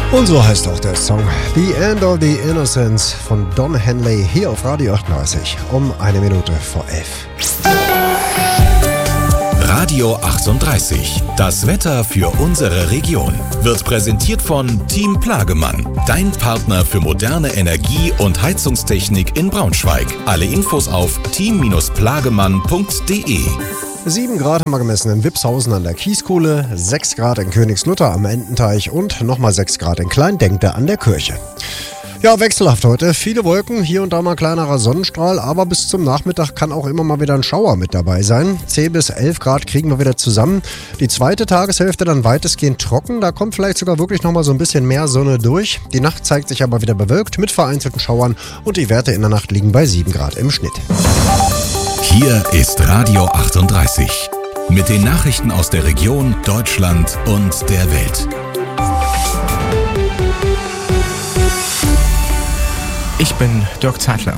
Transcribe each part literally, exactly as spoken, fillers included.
Und so heißt auch der Song The End of the Innocence von Don Henley hier auf Radio achtunddreißig um eine Minute vor elf. Radio achtunddreißig. Das Wetter für unsere Region wird präsentiert von Team Plagemann, dein Partner für moderne Energie- und Heizungstechnik in Braunschweig. Alle Infos auf team plagemann punkt de. sieben Grad haben wir gemessen in Wipshausen an der Kieskuhle, sechs Grad in Königslutter am Ententeich und nochmal sechs Grad in Kleindenkte an der Kirche. Ja, wechselhaft heute. Viele Wolken, hier und da mal kleinerer Sonnenstrahl, aber bis zum Nachmittag kann auch immer mal wieder ein Schauer mit dabei sein. zehn bis elf Grad kriegen wir wieder zusammen. Die zweite Tageshälfte dann weitestgehend trocken. Da kommt vielleicht sogar wirklich nochmal so ein bisschen mehr Sonne durch. Die Nacht zeigt sich aber wieder bewölkt mit vereinzelten Schauern und die Werte in der Nacht liegen bei sieben Grad im Schnitt. Hier ist Radio achtunddreißig. Mit den Nachrichten aus der Region, Deutschland und der Welt. Ich bin Dirk Zeitler.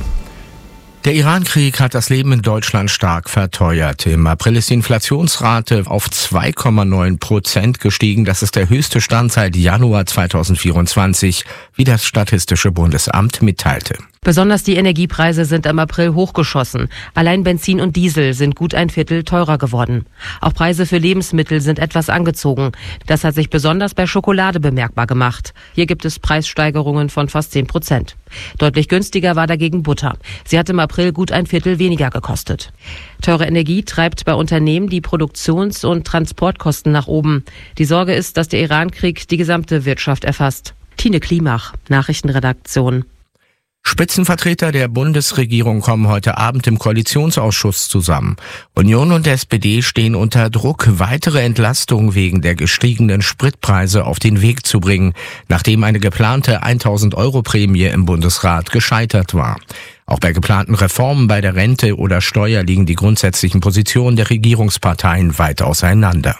Der Iran-Krieg hat das Leben in Deutschland stark verteuert. Im April ist die Inflationsrate auf zwei Komma neun Prozent gestiegen. Das ist der höchste Stand seit Januar zweitausendvierundzwanzig, wie das Statistische Bundesamt mitteilte. Besonders die Energiepreise sind im April hochgeschossen. Allein Benzin und Diesel sind gut ein Viertel teurer geworden. Auch Preise für Lebensmittel sind etwas angezogen. Das hat sich besonders bei Schokolade bemerkbar gemacht. Hier gibt es Preissteigerungen von fast zehn Prozent. Deutlich günstiger war dagegen Butter. Sie hat im April gut ein Viertel weniger gekostet. Teure Energie treibt bei Unternehmen die Produktions- und Transportkosten nach oben. Die Sorge ist, dass der Iran-Krieg die gesamte Wirtschaft erfasst. Tine Klimach, Nachrichtenredaktion. Spitzenvertreter der Bundesregierung kommen heute Abend im Koalitionsausschuss zusammen. Union und S P D stehen unter Druck, weitere Entlastungen wegen der gestiegenen Spritpreise auf den Weg zu bringen, nachdem eine geplante tausend Euro Prämie im Bundesrat gescheitert war. Auch bei geplanten Reformen bei der Rente oder Steuer liegen die grundsätzlichen Positionen der Regierungsparteien weit auseinander.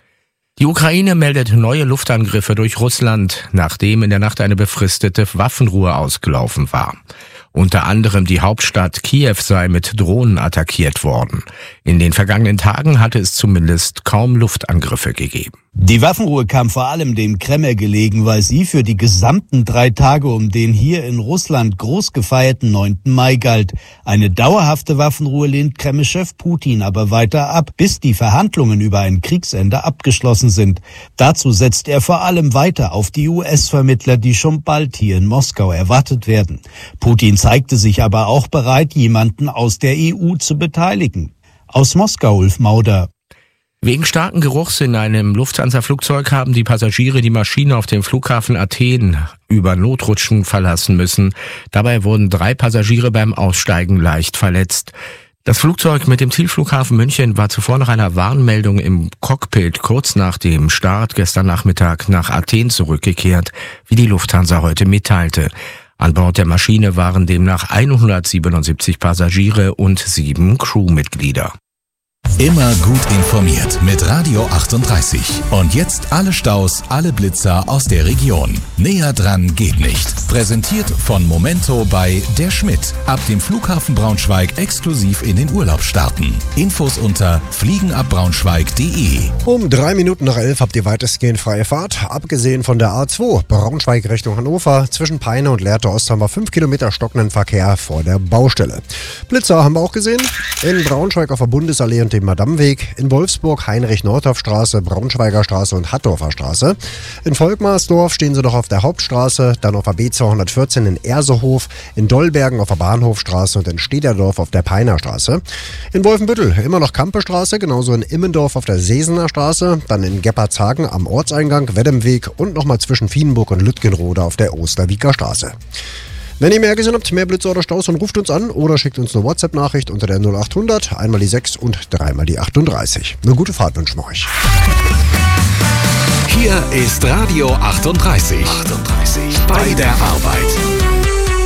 Die Ukraine meldet neue Luftangriffe durch Russland, nachdem in der Nacht eine befristete Waffenruhe ausgelaufen war. Unter anderem die Hauptstadt Kiew sei mit Drohnen attackiert worden. In den vergangenen Tagen hatte es zumindest kaum Luftangriffe gegeben. Die Waffenruhe kam vor allem dem Kreml gelegen, weil sie für die gesamten drei Tage um den hier in Russland groß gefeierten neunten Mai galt. Eine dauerhafte Waffenruhe lehnt Kreml-Chef Putin aber weiter ab, bis die Verhandlungen über ein Kriegsende abgeschlossen sind. Dazu setzt er vor allem weiter auf die U S-Vermittler, die schon bald hier in Moskau erwartet werden. Putin zeigte sich aber auch bereit, jemanden aus der E U zu beteiligen. Aus Moskau, Ulf Mauder. Wegen starken Geruchs in einem Lufthansa-Flugzeug haben die Passagiere die Maschine auf dem Flughafen Athen über Notrutschen verlassen müssen. Dabei wurden drei Passagiere beim Aussteigen leicht verletzt. Das Flugzeug mit dem Zielflughafen München war zuvor nach einer Warnmeldung im Cockpit kurz nach dem Start gestern Nachmittag nach Athen zurückgekehrt, wie die Lufthansa heute mitteilte. An Bord der Maschine waren demnach hundertsiebenundsiebzig Passagiere und sieben Crewmitglieder. Immer gut informiert mit Radio achtunddreißig. Und jetzt alle Staus, alle Blitzer aus der Region. Näher dran geht nicht. Präsentiert von Momento bei Der Schmidt. Ab dem Flughafen Braunschweig exklusiv in den Urlaub starten. Infos unter fliegenabbraunschweig punkt de. Um drei Minuten nach elf habt ihr weitestgehend freie Fahrt. Abgesehen von der A zwei, Braunschweig Richtung Hannover. Zwischen Peine und Lehrte Ost haben wir fünf Kilometer stockenden Verkehr vor der Baustelle. Blitzer haben wir auch gesehen. In Braunschweig auf der Bundesallee und dem Madamweg, in Wolfsburg Heinrich-Nordhoff-Straße, Braunschweiger Straße und Hattorfer Straße. In Volkmarsdorf stehen sie noch auf der Hauptstraße, dann auf der B zweihundertvierzehn in Ersehof, in Dollbergen auf der Bahnhofstraße und in Stederdorf auf der Peiner Straße. In Wolfenbüttel immer noch Kampestraße, genauso in Immendorf auf der Sesener Straße, dann in Geppardshagen am Ortseingang, Weddemweg und nochmal zwischen Vienburg und Lütgenrode auf der Osterwieker Straße. Wenn ihr mehr gesehen habt, mehr Blitze oder Staus, dann ruft uns an oder schickt uns eine WhatsApp-Nachricht unter der null achthundert, einmal die sechs und dreimal die achtunddreißig. Eine gute Fahrt wünschen wir euch. Hier ist Radio achtunddreißig. achtunddreißig. Bei der Arbeit.